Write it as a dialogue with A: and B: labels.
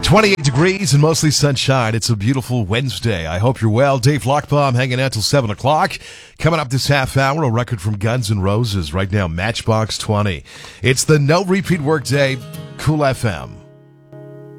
A: 28 degrees and mostly sunshine. It's a beautiful Wednesday. I hope you're well. Dave Lockbaum hanging out till 7 o'clock. Coming up this half hour, a record from Guns N' Roses. Right now, Matchbox 20. It's the No Repeat Workday, Cool FM.